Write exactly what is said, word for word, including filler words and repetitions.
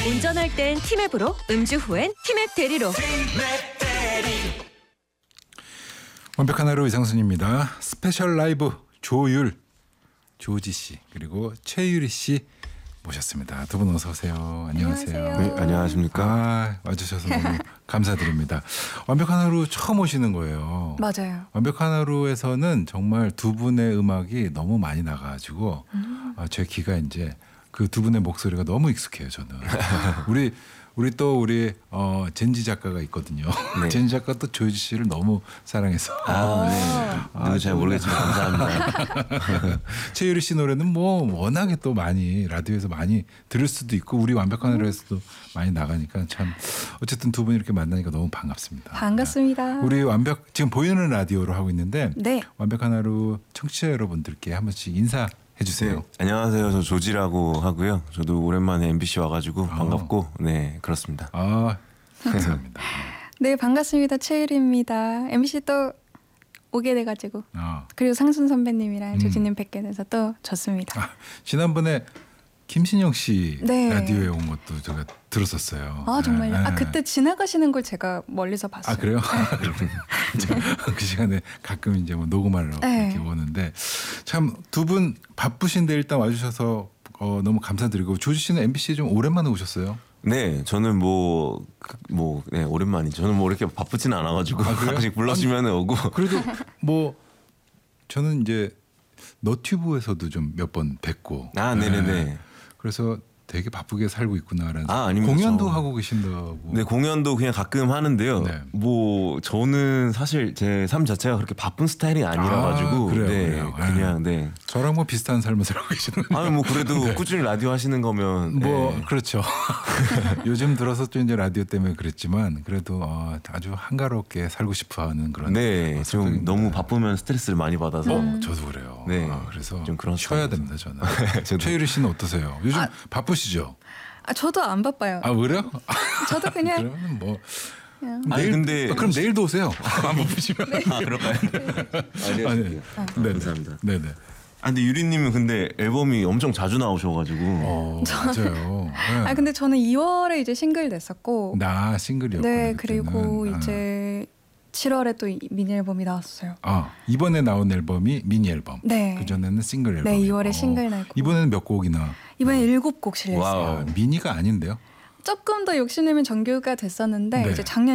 운전할 땐 티맵으로, 음주 후엔 티맵 대리로. 완벽한 하루 이상순입니다. 스페셜 라이브 조율, 조지 씨 그리고 최유리 씨 모셨습니다. 두 분 어서 오세요. 안녕하세요. 안녕하세요. 네, 안녕하십니까. 아, 와주셔서 너무 감사드립니다. 완벽한 하루 처음 오시는 거예요. 맞아요. 완벽한 하루에서는 정말 두 분의 음악이 너무 많이 나가가지고 음. 아, 제 귀가 이제 그 두 분의 목소리가 너무 익숙해요. 저는 우리 우리 또 우리 어, 젠지 작가가 있거든요. 네. 젠지 작가 또 조지 씨를 너무 사랑해서 아, 네. 누구 잘 모르겠지만 감사합니다. 최유리 씨 노래는 뭐 워낙에 또 많이 라디오에서 많이 들을 수도 있고 우리 완벽한 하루에서도 많이 나가니까 참 어쨌든 두 분 이렇게 만나니까 너무 반갑습니다. 반갑습니다. 우리 완벽 지금 보이는 라디오로 하고 있는데 네. 완벽한 하루 청취자 여러분들께 한 번씩 인사해 주세요. 네, 안녕하세요. 저 조지라고 하고요. 저도 오랜만에 엠비씨 와가지고 아. 반갑고 네 그렇습니다. 아 감사합니다. 네, 반갑습니다. 최유리입니다. 엠비씨 또 오게 돼가지고 아, 그리고 상순 선배님이랑 음. 조지님 뵙게 돼서 또 좋습니다. 아, 지난번에 김신영 씨 네. 라디오에 온 것도 제가 들었었어요. 아 정말요? 네. 아 그때 지나가시는 걸 제가 멀리서 봤어요. 아 그래요? 그 시간에 가끔 이제 뭐 녹음하러 네. 이렇게 오는데 참 두 분 바쁘신데 일단 와주셔서 어, 너무 감사드리고 조지 씨는 엠비씨 좀 오랜만에 오셨어요. 네, 저는 뭐 뭐 네, 오랜만이죠. 저는 뭐 이렇게 바쁘지는 않아가지고 아, 그래요? 가끔씩 불러주면 오고. 그래도 뭐 저는 이제 너튜브에서도 좀 몇 번 뵙고. 아, 네네네. 네. 그래서 되게 바쁘게 살고 있구나라는. 아, 아닙니다. 공연도 저- 하고 계신다고. 네, 공연도 그냥 가끔 하는데요. 네. 뭐 저는 사실 제 삶 자체가 그렇게 바쁜 스타일이 아니라 아, 가지고 그래요, 네, 그래요. 그냥 네. 저랑 뭐 비슷한 삶을 살고 계시는. 아니 뭐 그래도 꾸준히 라디오 하시는 거면 뭐 네. 그렇죠. 요즘 들어서 또 이제 라디오 때문에 그랬지만 그래도 어, 아주 한가롭게 살고 싶어하는 그런. 네, 어, 좀 성격입니다. 너무 바쁘면 스트레스를 많이 받아서 어, 저도 그래요. 네, 아, 그래서 좀 그런 쉬어야 스타일이라서. 됩니다 저는. 저도. 최유리 씨는 어떠세요? 요즘 아. 바쁘시죠? 아 저도 안 바빠요. 아 그래요? 저도 그냥 그러면 뭐 그냥 아니, 내일 근데- 아, 그럼 내일도 오세요. 안 바쁘시면. 아 그럴까요? 아, 네. 아, 네. 네네. 감사합니다. 네네. 아 근데 유리님은 근데 앨범이 엄청 자주 나오셔가지고 어 맞아요. 네. 아 근데 저는 이월에 이제 싱글 냈었고 나 싱글이었고. 네 그리고 이제 칠월에 또 이 미니 앨범이 나왔어요. 아 이번에 나온 앨범이 미니 앨범. 네. 그 전에는 싱글 앨범. 네, 이월에 싱글 내고. 이번에는 몇 곡이나? 이번에 일곱 곡 실렸어요. 와우. 아, 미니가 아닌데요? 조금 더 욕심내면 정규가 됐었는데 네. 이제 작년